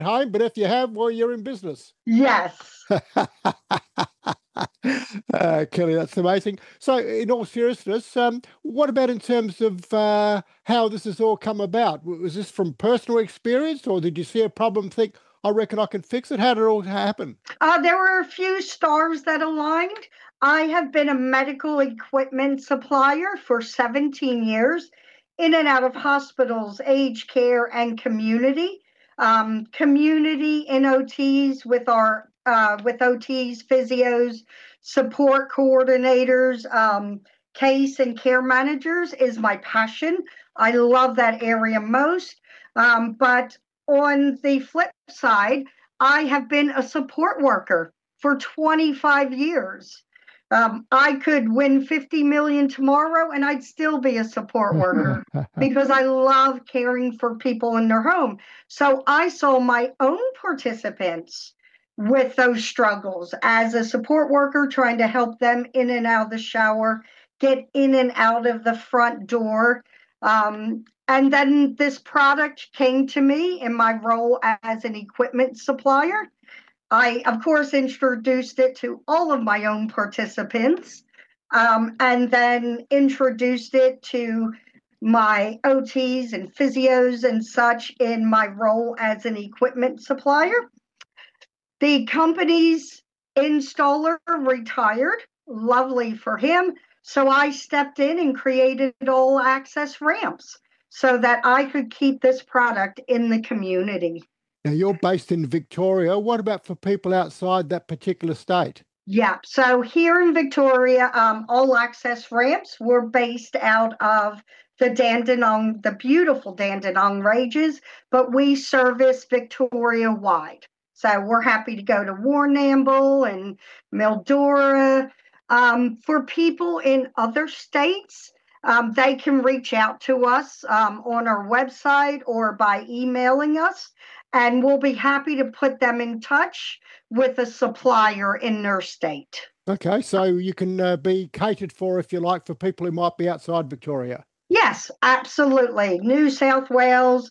home, but if you have, well, you're in business. Yes. Kelly, that's amazing. So, in all seriousness, what about in terms of how this has all come about? Was this from personal experience, or did you see a problem, think, I reckon I can fix it? How did it all happen? There were a few stars that aligned. I have been a medical equipment supplier for 17 years in and out of hospitals, aged care, and community. Community in OTs with our with OTs, physios, support coordinators, case and care managers is my passion. I love that area most. But on the flip side, I have been a support worker for 25 years. I could win 50 million tomorrow and I'd still be a support worker because I love caring for people in their home. So I saw my own participants with those struggles as a support worker, trying to help them in and out of the shower, get in and out of the front door. And then this product came to me in my role as an equipment supplier. I, of course, introduced it to all of my own participants, and then introduced it to my OTs and physios and such in my role as an equipment supplier. The company's installer retired, lovely for him. So I stepped in and created all access ramps so that I could keep this product in the community. Now, you're based in Victoria. What about for people outside that particular state? Yeah, so here in Victoria, all access ramps were based out of the Dandenong, the beautiful Dandenong Ranges, but we service Victoria wide. So we're happy to go to Warrnambool and Mildura. For people in other states, they can reach out to us on our website or by emailing us, and we'll be happy to put them in touch with a supplier in their state. Okay, so you can be catered for, if you like, for people who might be outside Victoria. Yes, absolutely. New South Wales,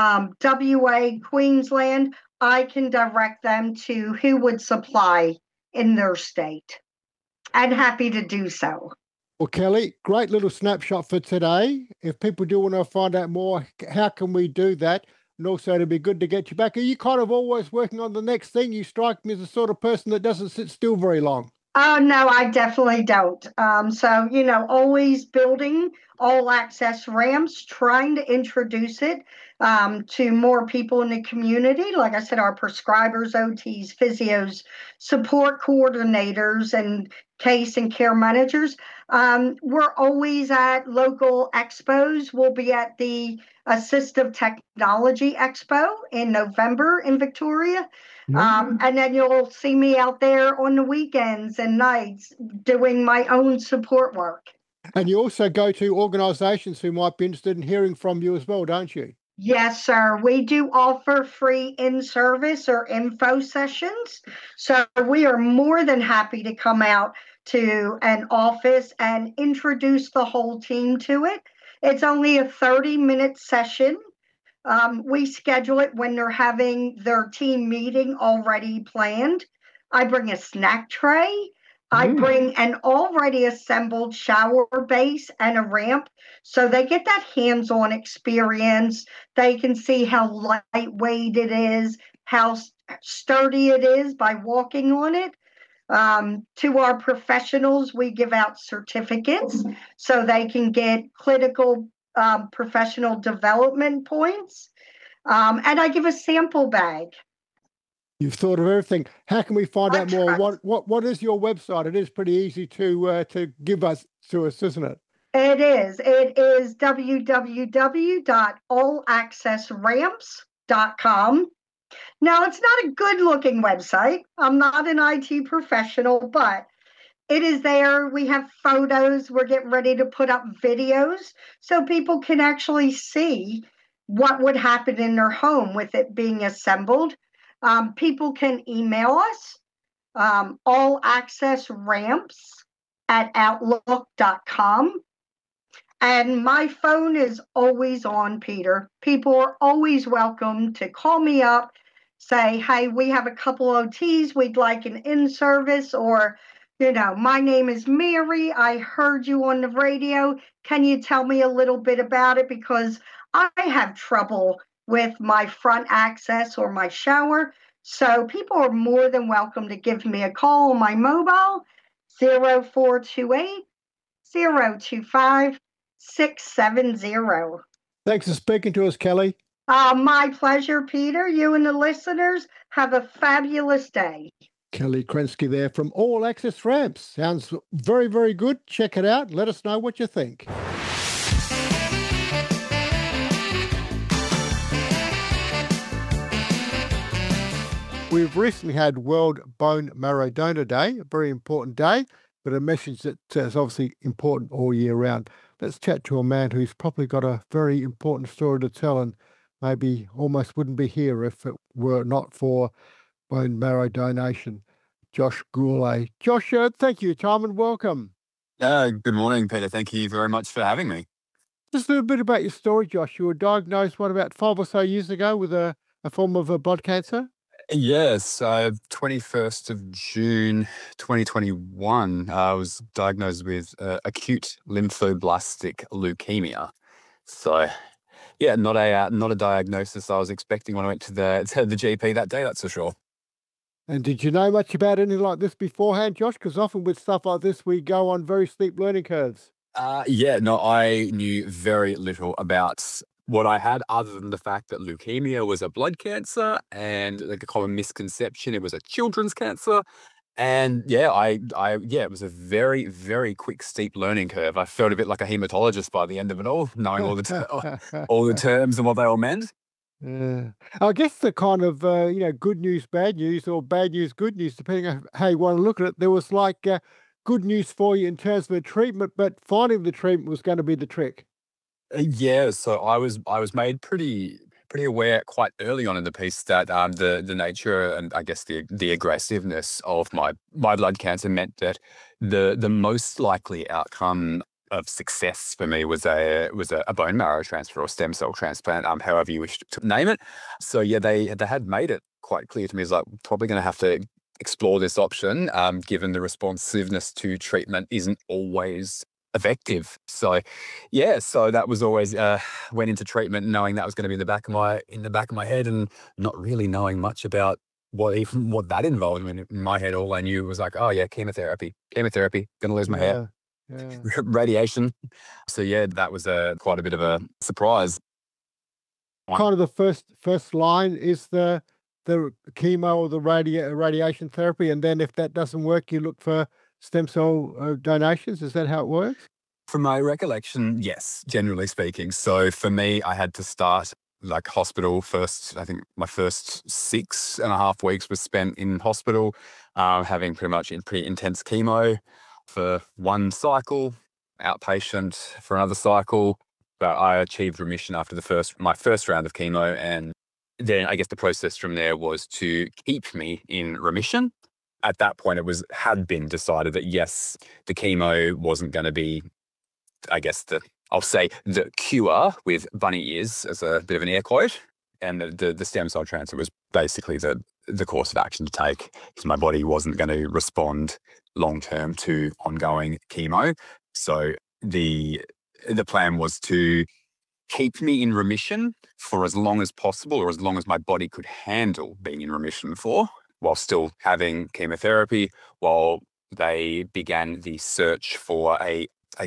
WA, Queensland, I can direct them to who would supply in their state. And happy to do so. Well, Kelly, great little snapshot for today. If people do want to find out more, how can we do that? And also, it'd be good to get you back. Are you kind of always working on the next thing? You strike me as the sort of person that doesn't sit still very long. Oh, no, I definitely don't. So, always building all access ramps, trying to introduce it to more people in the community. Like I said, our prescribers, OTs, physios, support coordinators, and case and care managers. We're always at local expos. We'll be at the Assistive Technology Expo in November in Victoria. And then you'll see me out there on the weekends and nights doing my own support work. And you also go to organisations who might be interested in hearing from you as well, don't you? Yes, sir. We do offer free in-service or info sessions. So we are more than happy to come out to an office and introduce the whole team to it. It's only a 30-minute session. We schedule it when they're having their team meeting already planned. I bring a snack tray. I bring an already assembled shower base and a ramp so they get that hands-on experience. They can see how lightweight it is, how sturdy it is by walking on it. To our professionals, we give out certificates so they can get clinical professional development points. And I give a sample bag. You've thought of everything. How can we find out more? What is your website? It is pretty easy to give us to us, isn't it? It is. It is www.allaccessramps.com. Now, it's not a good-looking website. I'm not an IT professional, but it is there. We have photos. We're getting ready to put up videos so people can actually see what would happen in their home with it being assembled. People can email us, allaccessramps@outlook.com. And my phone is always on, Peter. People are always welcome to call me up, say, hey, we have a couple OTs, we'd like an in-service, or, my name is Mary, I heard you on the radio. Can you tell me a little bit about it? Because I have trouble with my front access or my shower. So people are more than welcome to give me a call on my mobile, 0428 025 670. Thanks for speaking to us, Kelly. My pleasure, Peter. You and the listeners have a fabulous day. Kelly Krensky there from All Access Ramps. Sounds very, very good. Check it out. Let us know what you think. We've recently had World Bone Marrow Donor Day, a very important day, but a message that is obviously important all year round. Let's chat to a man who's probably got a very important story to tell and maybe almost wouldn't be here if it were not for bone marrow donation. Josh Goulet. Josh, thank you, Tom, and welcome. Good morning, Peter. Thank you very much for having me. Just a little bit about your story, Josh. You were diagnosed, about 5 or so years ago with a form of blood cancer? Yes, 21st of June 2021, I was diagnosed with acute lymphoblastic leukemia. So, yeah, not a diagnosis I was expecting when I went to the GP that day, that's for sure. And did you know much about anything like this beforehand, Josh? Because often with stuff like this, we go on very steep learning curves. I knew very little about what I had, other than the fact that leukemia was a blood cancer and like a common misconception, it was a children's cancer. And it was a very, very quick, steep learning curve. I felt a bit like a hematologist by the end of it all, knowing all the terms and what they all meant. I guess the kind of, good news, bad news, or bad news, good news, depending on how you want to look at it, there was good news for you in terms of the treatment, but finding the treatment was going to be the trick. So I was made pretty aware quite early on in the piece that the nature and I guess the aggressiveness of my blood cancer meant that the most likely outcome of success for me was a bone marrow transfer or stem cell transplant, however you wish to name it. So yeah, they had made it quite clear to me, it's like, probably going to have to explore this option, given the responsiveness to treatment isn't always effective. So yeah, so that was always went into treatment knowing that was going to be in the back of my head, and not really knowing much about what that involved. I mean, in my head, all I knew was like, oh yeah, chemotherapy, gonna lose my hair, radiation. So yeah, that was quite a bit of a surprise. Kind of the first line is the chemo or the radiation therapy, and then if that doesn't work, you look for stem cell donations. Is that how it works? From my recollection, yes, generally speaking. So for me, I had to start like hospital first. I think my first 6.5 weeks was spent in hospital, having pretty intense chemo for one cycle, outpatient for another cycle. But I achieved remission after my first round of chemo, and then I guess the process from there was to keep me in remission. At that point, had been decided that yes, the chemo wasn't going to be, I guess I'll say the cure with bunny ears as a bit of an air quote, and the stem cell transfer was basically the course of action to take, because my body wasn't going to respond long term to ongoing chemo. So the plan was to keep me in remission for as long as possible, or as long as my body could handle being in remission for, while still having chemotherapy, while they began the search for a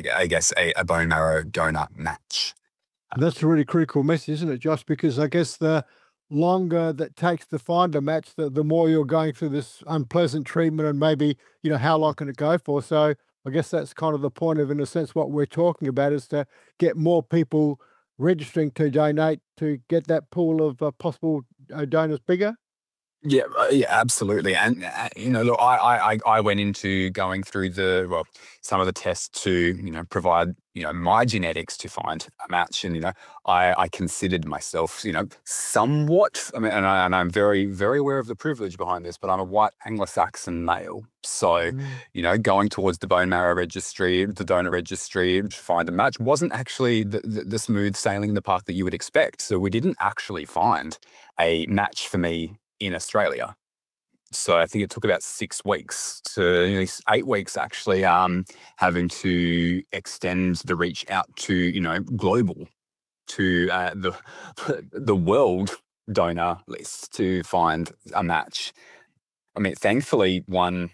bone marrow donor match. That's a really critical message, isn't it, Josh? Because I guess the longer that takes to find a match, the more you're going through this unpleasant treatment, and maybe, how long can it go for? So I guess that's kind of the point of, in a sense, what we're talking about, is to get more people registering to donate to get that pool of possible donors bigger. Yeah, absolutely. And, look, I went into going through some of the tests to, provide, my genetics to find a match. And, I considered myself, somewhat, I mean, and I'm very, very aware of the privilege behind this, but I'm a white Anglo-Saxon male. So, going towards the bone marrow registry, the donor registry, to find a match wasn't actually the smooth sailing in the park that you would expect. So we didn't actually find a match for me in Australia. So I think it took about 6 weeks to nearly 8 weeks actually, having to extend the reach out to, global, to the world donor list to find a match. I mean, thankfully, one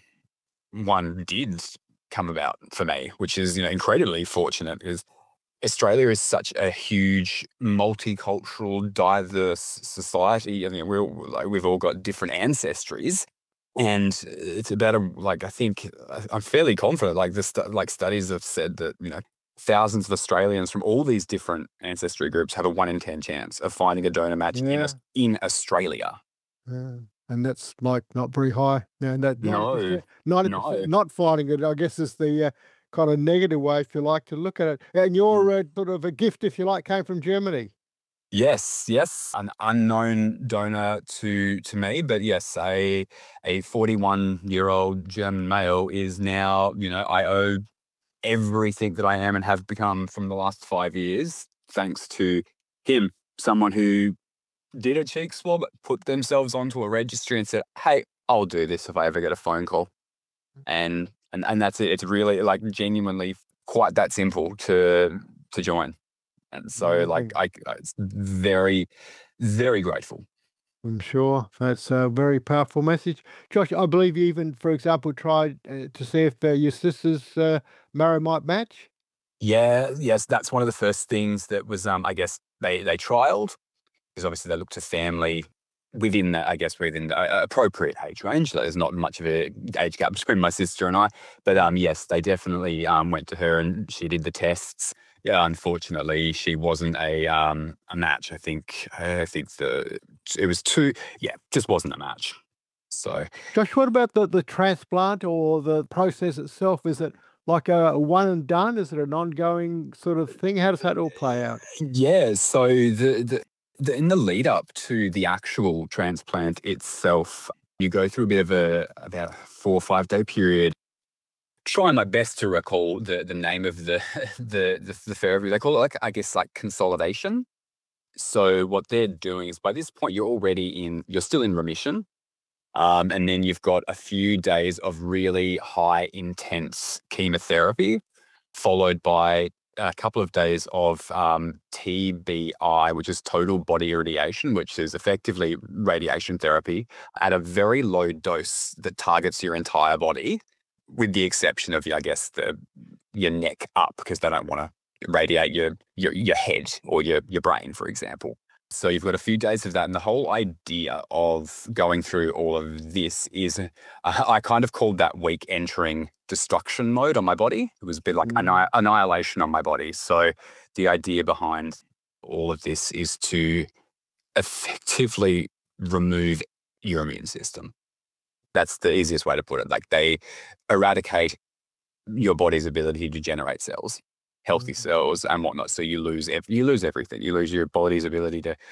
did come about for me, which is, incredibly fortunate because Australia is such a huge, multicultural, diverse society. I mean, we've all got different ancestries, and it's about I think I'm fairly confident. Like studies have said that thousands of Australians from all these different ancestry groups have a 1 in 10 chance of finding a donor match Yeah. in Australia. Yeah. And that's like not very high. Yeah, and that No, 90%, no. 90% not finding it, I guess, is the kind of negative way, if you like, to look at it. And your sort of a gift, if you like, came from Germany. Yes, an unknown donor to me, but yes, a 41-year-old German male is now, I owe everything that I am and have become from the last 5 years thanks to him, someone who did a cheek swab, put themselves onto a registry and said, "Hey, I'll do this if I ever get a phone call." And that's it. It's really genuinely quite that simple to join. And so it's very, very grateful. I'm sure that's a very powerful message. Josh, I believe you even, for example, tried to see if your sister's marrow might match. Yes, that's one of the first things that was, I guess they trialed, because obviously they look to family within the appropriate age range. There's not much of an age gap between my sister and I, but yes, they definitely went to her and she did the tests. Yeah, unfortunately, she wasn't a match. I think it was two. Yeah, just wasn't a match. So, Josh, what about the transplant or the process itself? Is it like a one and done? Is it an ongoing sort of thing? How does that all play out? yeah, so in the lead up to the actual transplant itself, you go through a bit of about a 4 or 5 day period. Trying my best to recall the name of the therapy. They call it like consolidation. So what they're doing is, by this point you're still in remission. And then you've got a few days of really high intense chemotherapy, followed by a couple of days of TBI, which is total body irradiation, which is effectively radiation therapy at a very low dose that targets your entire body, with the exception of, your neck up, because they don't want to radiate your head or your brain, for example. So you've got a few days of that. And the whole idea of going through all of this is, I kind of called that week entering destruction mode on my body. It was a bit like annihilation on my body. So the idea behind all of this is to effectively remove your immune system. That's the easiest way to put it. Like, they eradicate your body's ability to generate cells, healthy cells and whatnot. So you lose everything. You lose your body's ability to,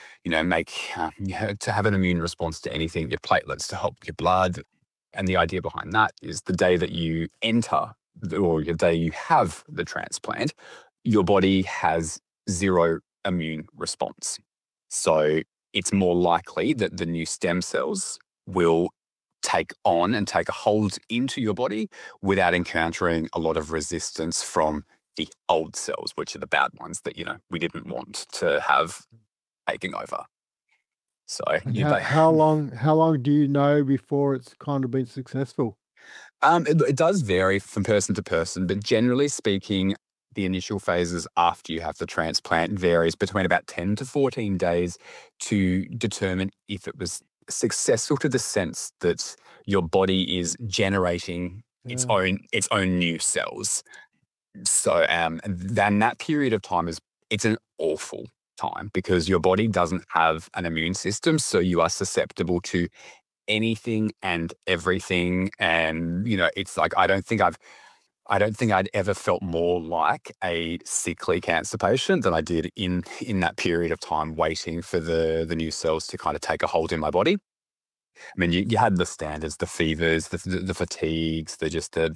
to have an immune response to anything, your platelets to help your blood. And the idea behind that is the day that you enter or the day you have the transplant, your body has zero immune response. So it's more likely that the new stem cells will take on and take a hold into your body without encountering a lot of resistance from the old cells, which are the bad ones that, we didn't want to have taking over. So how long do you know before it's kind of been successful? It does vary from person to person, but generally speaking, the initial phases after you have the transplant varies between about 10 to 14 days to determine if it was successful, to the sense that your body is generating its own new cells. So then that period of time it's an awful time, because your body doesn't have an immune system, so you are susceptible to anything and everything. And it's like, I don't think I'd ever felt more like a sickly cancer patient than I did in that period of time, waiting for the new cells to kind of take a hold in my body. I mean, you had the standards, the fevers, the fatigues, the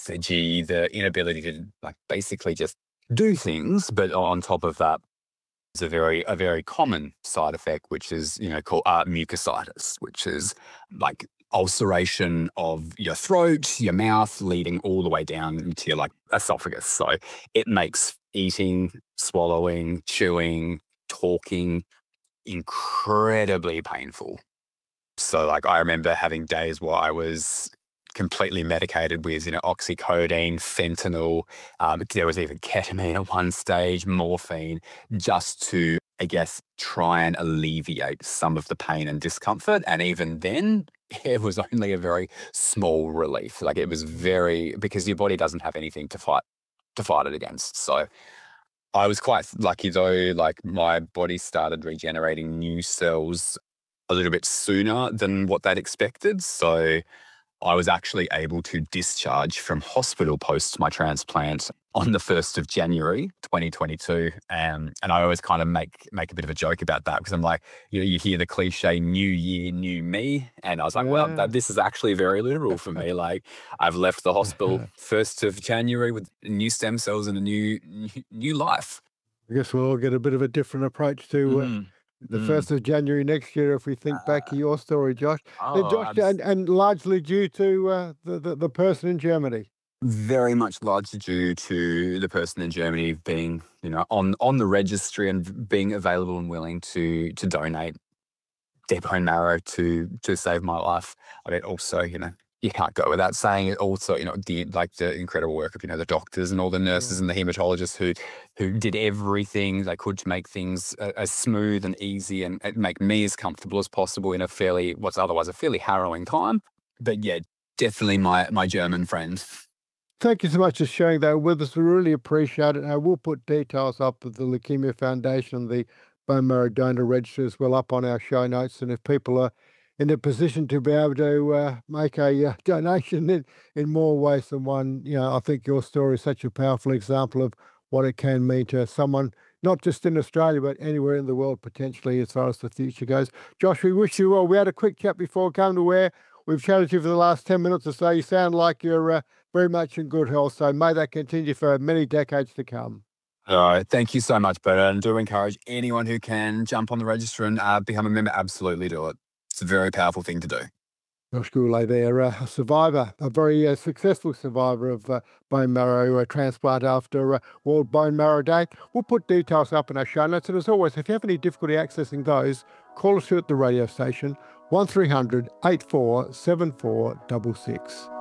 lethargy, the inability to basically just do things. But on top of that, It's a very common side effect, which is, called mucositis, which is like ulceration of your throat, your mouth, leading all the way down into your like esophagus. So it makes eating, swallowing, chewing, talking incredibly painful. So like I remember having days where I was completely medicated with, oxycodone, fentanyl. There was even ketamine at one stage, morphine, just to, I guess, try and alleviate some of the pain and discomfort. And even then, it was only a very small relief. Like it was because your body doesn't have anything to fight it against. So I was quite lucky though, like my body started regenerating new cells a little bit sooner than what they'd expected. So I was actually able to discharge from hospital post my transplant on the 1st of January, 2022. And I always kind of make a bit of a joke about that because I'm like, you hear the cliche, new year, new me. And I was like, well, this is actually very literal for me. Like I've left the hospital 1st of January with new stem cells and a new life. I guess we'll all get a bit of a different approach to the 1st of January next year if we think back to your story, Josh. Josh, and largely due to the person in Germany. Very much largely due to the person in Germany being, on the registry and being available and willing to donate their bone marrow to save my life. I mean, also, you can't go without saying it. Also, the incredible work of, the doctors and all the nurses and the hematologists who did everything they could to make things as smooth and easy and make me as comfortable as possible in what's otherwise a fairly harrowing time. But yeah, definitely my German friend. Thank you so much for sharing that with us. We really appreciate it. I will put details up of the Leukemia Foundation, the bone marrow donor register as well up on our show notes. And if people are in a position to be able to make a donation in more ways than one, I think your story is such a powerful example of what it can mean to someone, not just in Australia, but anywhere in the world potentially as far as the future goes. Josh, we wish you well. We had a quick chat before coming to where we've chatted to you for the last 10 minutes or so. You sound like you're very much in good health, so may that continue for many decades to come. Thank you so much, Bernard, and do encourage anyone who can jump on the register and become a member. Absolutely do it. It's a very powerful thing to do. Josh Goulet there, a survivor, a very successful survivor of bone marrow transplant after World Bone Marrow Day. We'll put details up in our show notes. And as always, if you have any difficulty accessing those, call us here at the radio station, 1300 84 7466.